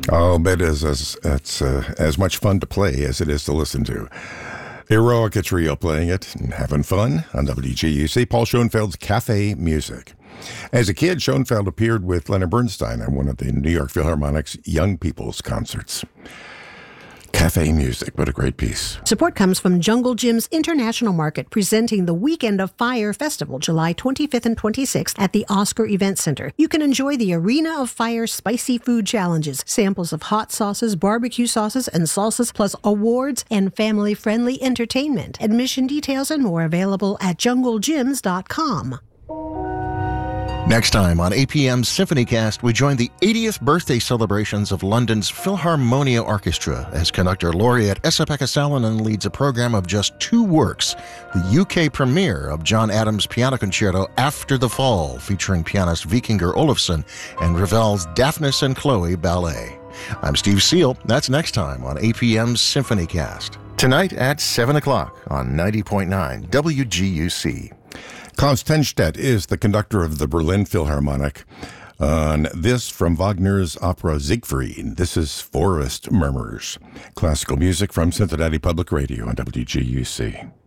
Oh, but it's as much fun to play as it is to listen to. Eroica Trio playing it and having fun on WGUC. Paul Schoenfeld's Cafe Music. As a kid, Schoenfeld appeared with Leonard Bernstein on one of the New York Philharmonic's Young People's Concerts. Cafe Music, what a great piece. Support comes from Jungle Gym's International Market, presenting the Weekend of Fire Festival, July 25th and 26th at the Oscar Event Center. You can enjoy the Arena of Fire spicy food challenges, samples of hot sauces, barbecue sauces, and salsas, plus awards and family-friendly entertainment. Admission details and more available at junglegyms.com. Next time on APM's SymphonyCast, we join the 80th birthday celebrations of London's Philharmonia Orchestra as conductor laureate Esa-Pekka Salonen leads a program of just 2 works, the UK premiere of John Adams' Piano Concerto After the Fall, featuring pianist Vikingur Olafsson, and Ravel's Daphnis and Chloe Ballet. I'm Steve Seal. That's next time on APM's SymphonyCast. Tonight at 7 o'clock on 90.9 WGUC. Klaus Tenstedt is the conductor of the Berlin Philharmonic on this from Wagner's opera Siegfried. This is Forest Murmurs. Classical music from Cincinnati Public Radio on WGUC.